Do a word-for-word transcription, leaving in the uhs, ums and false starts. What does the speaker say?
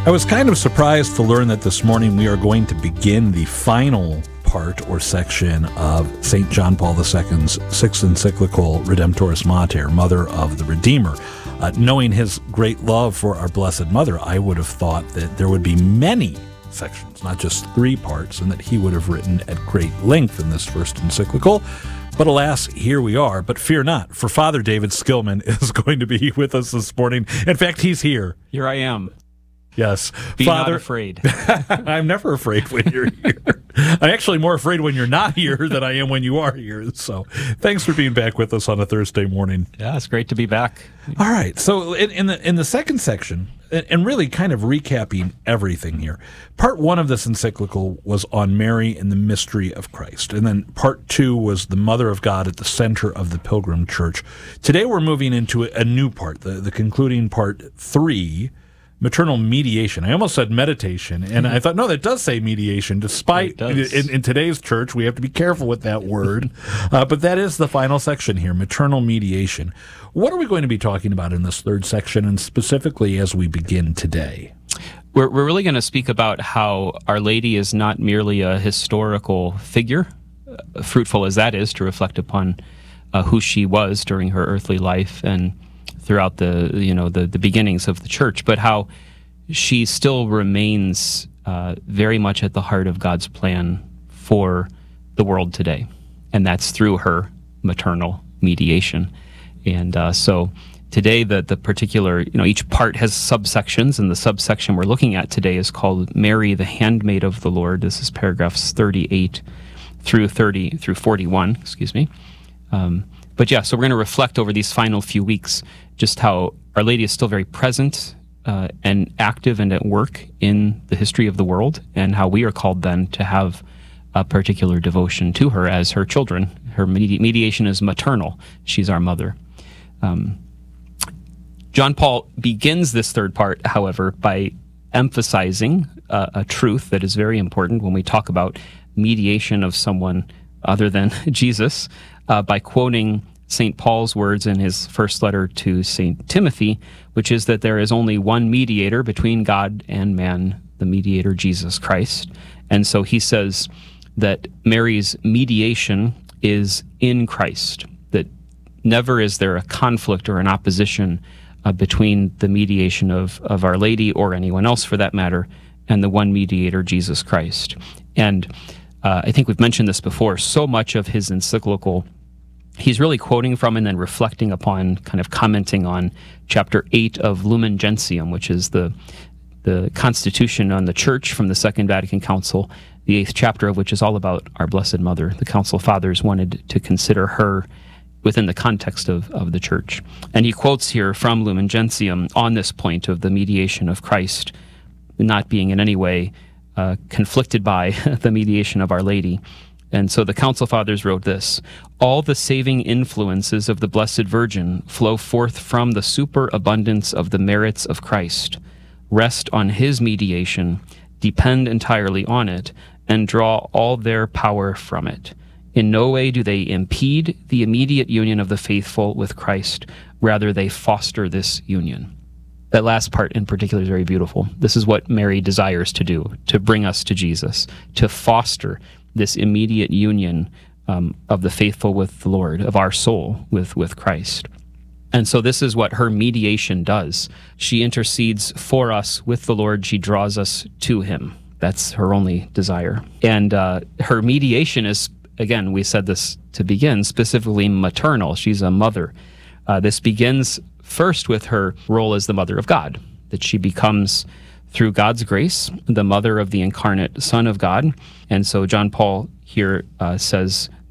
I was kind of surprised to learn that this morning we are going to begin the final part or section of Saint John Paul the Second's sixth encyclical Redemptoris Mater, Mother of the Redeemer. Uh, knowing his great love for our Blessed Mother, I would have thought that there would be many sections, not just three parts, and that he would have written at great length in this first encyclical. But alas, here we are. But fear not, for Father David Skillman is going to be with us this morning. In fact, he's here. Here I am. Yes. Be Father, not afraid. I'm never afraid when you're here. I'm actually more afraid when you're not here than I am when you are here. So thanks for being back with us on a Thursday morning. Yeah, it's great to be back. All right. So in, in the in the second section, and really kind of recapping everything here, part one of this encyclical was on Mary and the mystery of Christ. And then part two was the Mother of God at the center of the Pilgrim Church. Today we're moving into a new part, the, the concluding part three, maternal mediation. I almost said meditation, and I thought, no, that does say mediation, despite in, in today's church, we have to be careful with that word. Uh, but that is the final section here, maternal mediation. What are we going to be talking about in this third section, and specifically as we begin today? We're, we're really going to speak about how Our Lady is not merely a historical figure, uh, fruitful as that is to reflect upon uh, who she was during her earthly life and throughout the you know the, the beginnings of the church, but how she still remains uh, very much at the heart of God's plan for the world today, and that's through her maternal mediation. And uh, so today, the the particular you know each part has subsections, and the subsection we're looking at today is called Mary, the Handmaid of the Lord. This is paragraphs thirty-eight through thirty through forty-one. Excuse me. Um, But yeah, so we're going to reflect over these final few weeks just how Our Lady is still very present uh, and active and at work in the history of the world, and how we are called then to have a particular devotion to her as her children. Her medi- mediation is maternal. She's our mother. Um, John Paul begins this third part, however, by emphasizing uh, a truth that is very important when we talk about mediation of someone other than Jesus, uh, by quoting Saint Paul's words in his first letter to Saint Timothy, which is that there is only one mediator between God and man, the mediator Jesus Christ. And so he says that Mary's mediation is in Christ, that never is there a conflict or an opposition uh, between the mediation of, of Our Lady, or anyone else for that matter, and the one mediator, Jesus Christ. And uh, I think we've mentioned this before, so much of his encyclical he's really quoting from and then reflecting upon, kind of commenting on chapter eight of Lumen Gentium, which is the the constitution on the Church from the Second Vatican Council, the eighth chapter of which is all about our Blessed Mother. The Council Fathers wanted to consider her within the context of, of the Church. And he quotes here from Lumen Gentium on this point of the mediation of Christ not being in any way uh, conflicted by the mediation of Our Lady. And so the Council Fathers wrote this: all the saving influences of the Blessed Virgin flow forth from the superabundance of the merits of Christ, rest on his mediation, depend entirely on it, and draw all their power from it. In no way do they impede the immediate union of the faithful with Christ, rather they foster this union. That last part in particular is very beautiful. This is what Mary desires to do, to bring us to Jesus, to foster this immediate union um, of the faithful with the Lord, of our soul with, with Christ. And so this is what her mediation does. She intercedes for us with the Lord. She draws us to him. That's her only desire. And uh, her mediation is, again, we said this to begin, specifically maternal. She's a mother. Uh, this begins first with her role as the mother of God, that she becomes, through God's grace, the mother of the incarnate Son of God. And so John Paul here uh, says